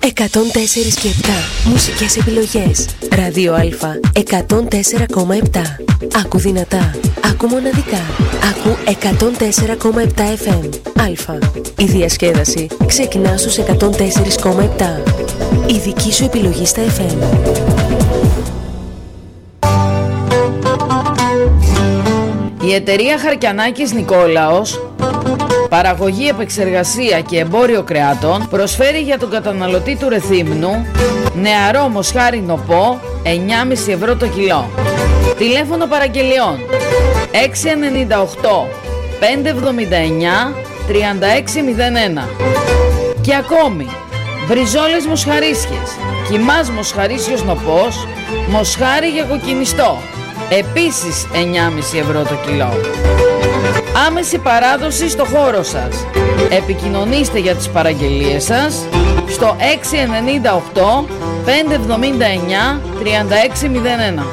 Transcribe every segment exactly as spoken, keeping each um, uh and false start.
εκατόν τέσσερα και επτά. Μουσικές επιλογές. Ράδιο Α εκατόν τέσσερα κόμμα επτά. Άκου δυνατά. Άκου μοναδικά. Άκου εκατόν τέσσερα κόμμα επτά εφ εμ. Α. Η διασκέδαση ξεκινά στους εκατόν τέσσερα κόμμα επτά. Η δική σου επιλογή στα εφ εμ. Η εταιρεία Χαρκιανάκης Νικόλαος, παραγωγή, επεξεργασία και εμπόριο κρεάτων, προσφέρει για τον καταναλωτή του Ρεθύμνου νεαρό μοσχάρι νοπό εννιά κόμμα πέντε ευρώ το κιλό. Τηλέφωνο παραγγελιών έξι εννιά οκτώ πέντε εβδομήντα εννιά τριάντα έξι μηδέν ένα. Και ακόμη μπριζόλες μοσχαρίσιες, κιμάς μοσχαρίσιος νοπός, μοσχάρι για κοκκινιστό, επίσης εννιά κόμμα πέντε ευρώ το κιλό. Άμεση παράδοση στο χώρο σας. Επικοινωνήστε για τις παραγγελίες σας στο έξι εννιά οκτώ πέντε εβδομήντα εννιά τριάντα έξι μηδέν ένα.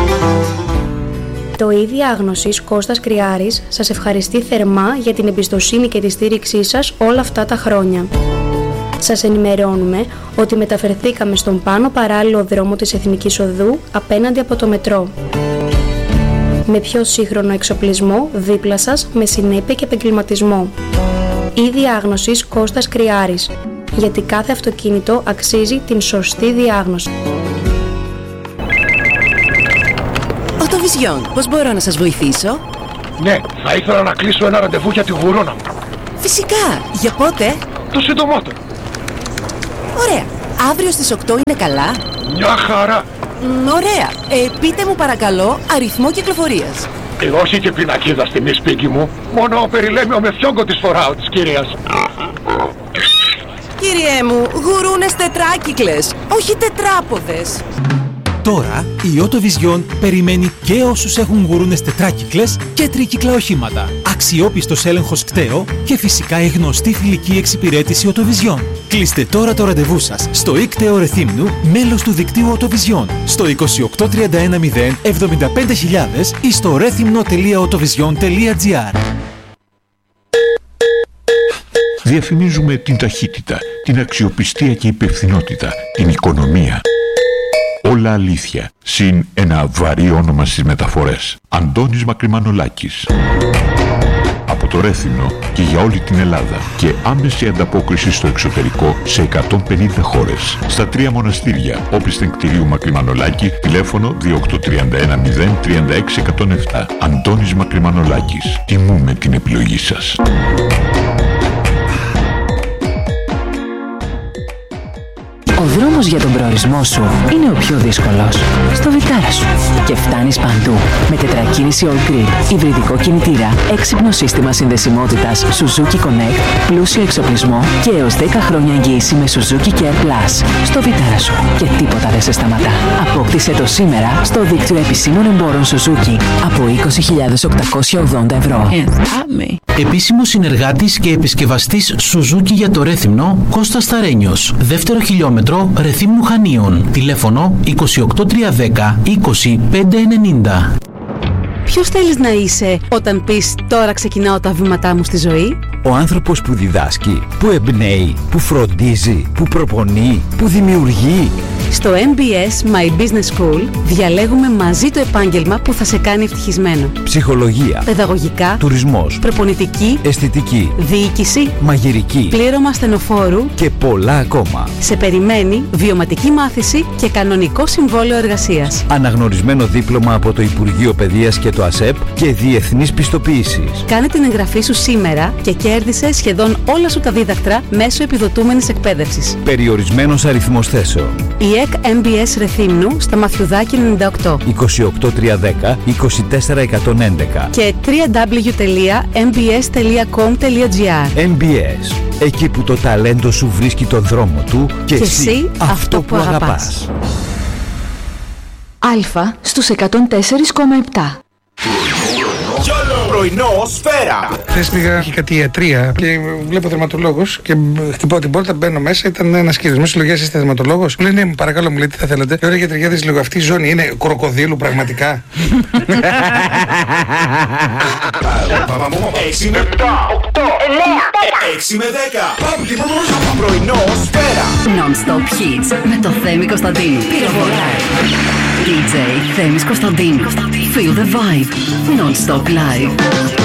Το ΙΔΙ Άγνωσης Κώστας Κρυάρης σας ευχαριστεί θερμά για την εμπιστοσύνη και τη στήριξή σας όλα αυτά τα χρόνια. Σας ενημερώνουμε ότι μεταφερθήκαμε στον πάνω παράλληλο δρόμο της Εθνικής Οδού απέναντι από το μετρό. Με πιο σύγχρονο εξοπλισμό δίπλα σας, με συνέπεια και επαγγελματισμό. ΙΔΙ Άγνωσης Κώστας Κρυάρης, γιατί κάθε αυτοκίνητο αξίζει την σωστή διάγνωση. Οτοβιζιόν, πώς μπορώ να σας βοηθήσω? Ναι, θα ήθελα να κλείσω ένα ραντεβού για τη γουρόνα μου. Φυσικά, για πότε? Το συντομότερο. Ωραία, αύριο στις οκτώ είναι καλά? Μια χαρά. Μ, ωραία, ε, πείτε μου παρακαλώ αριθμό κυκλοφορίας. Ε, όχι και πινακίδα στη μισπίκη μου, μόνο περιλέμιο με φιόγκο της φοράω της κυρίας. Κύριέ μου, γουρούνες τετράκυκλες, όχι τετράποδες. Τώρα η Οτοβιζιόν περιμένει και όσους έχουν γουρούνες τετράκυκλες και τρίκυκλα οχήματα. Αξιόπιστος έλεγχος κτέο και φυσικά η γνωστή φιλική εξυπηρέτηση Οτοβιζιόν. Κλείστε τώρα το ραντεβού σας στο ΙΚΤΕΟ Ρεθύμνου, μέλος του δικτύου Οτοβιζιόν, στο είκοσι οκτώ τριάντα ένα μηδέν εβδομήντα πέντε χιλιάδες ή στο ρέθυμνο τελεία οτοβιζιόν τελεία τζι άρ. Διαφημίζουμε την ταχύτητα, την αξιοπιστία και υπευθυνότητα, την οικονομία. Όλα αλήθεια, συν ένα βαρύ όνομα στις μεταφορές. Αντώνης Μακρυμανολάκης. Από το Ρέθυμνο και για όλη την Ελλάδα και άμεση ανταπόκριση στο εξωτερικό σε εκατόν πενήντα χώρες. Στα τρία μοναστήρια, όπισθεν κτηρίου Μακρυμανολάκη, τηλέφωνο δύο οκτώ τρία ένα μηδέν τρία έξι ένα επτά. Αντώνης Μακρυμανολάκης. Τιμούμε την επιλογή σας. Ο δρόμος για τον προορισμό σου είναι ο πιο δύσκολος. Στο βιτάρα σου. Και φτάνεις παντού. Με τετρακίνηση All Green, υβριδικό κινητήρα, έξυπνο σύστημα συνδεσιμότητας Suzuki Connect, πλούσιο εξοπλισμό και έως δέκα χρόνια εγγύηση με Suzuki Care Plus. Στο βιτάρα σου. Και τίποτα δεν σε σταματά. Απόκτησε το σήμερα στο δίκτυο επισήμων εμπόρων Suzuki από είκοσι χιλιάδες οκτακόσια ογδόντα ευρώ. Επίσημος συνεργάτης και επισκευαστής Suzuki για το Ρέθυμνο, Κώστας Σταρένιος. Δεύτερο χιλιόμετρο Ρεθύμνου Χανίων. Τηλέφωνο είκοσι οκτώ τριακόσια δέκα είκοσι πέντε ενενήντα. Ποιος θέλεις να είσαι όταν πεις «Τώρα ξεκινάω τα βήματά μου στη ζωή»? Ο άνθρωπος που διδάσκει, που εμπνέει, που φροντίζει, που προπονεί, που δημιουργεί. Στο εμ μπι ες My Business School διαλέγουμε μαζί το επάγγελμα που θα σε κάνει ευτυχισμένο. Ψυχολογία, παιδαγωγικά, τουρισμός, προπονητική, αισθητική, διοίκηση, μαγειρική, πλήρωμα ασθενοφόρου και πολλά ακόμα. Σε περιμένει βιωματική μάθηση και κανονικό συμβόλαιο εργασίας. Αναγνωρισμένο δίπλωμα από το Υπουργείο Παιδείας και το ΑΣΕΠ και διεθνής πιστοποίησης. Κάνε την εγγραφή σου σήμερα και κέρδισε σχεδόν όλα σου τα δίδακτρα μέσω επιδοτούμενης εκπαίδευσης. Περιορισμένος αριθμός θέσεων. Η ΕΚ εμ μπι ες Ρεθύμνου στα Μαθιουδάκη ενενήντα οκτώ. είκοσι οκτώ τριακόσια δέκα είκοσι τέσσερα εκατόν έντεκα και double-u double-u double-u τελεία εμ μπι ες τελεία κομ τελεία τζι άρ. εμ μπι ες. Εκεί που το ταλέντο σου βρίσκει τον δρόμο του και, και εσύ, εσύ αυτό που αγαπάς. αγαπάς. Αλφα στους εκατόν τέσσερα κόμμα επτά. Πρωινό Σφαίρα. Χθες πήγα κάτι ιατρία και βλέπω δερματολόγος και χτυπάω την πόρτα, μπαίνω μέσα. Ήταν ένας κύριος. Μου συλλογιάζει, είστε δερματολόγος? Μου λέει ναι, παρακαλώ, μου λέει τι θα θέλετε. Ωραία, γιατριά, λίγο αυτή η ζώνη είναι κροκοδίλου πραγματικά. έξι με επτά, οκτώ, εννιά, έξι με δέκα. Πρωινό Σφαίρα. Non-stop hits με το Θέμη Κωνσταντίνου. Πυροβολάει. ντι τζέι Θέμης Κωνσταντίνου. Feel the vibe. Non-stop live.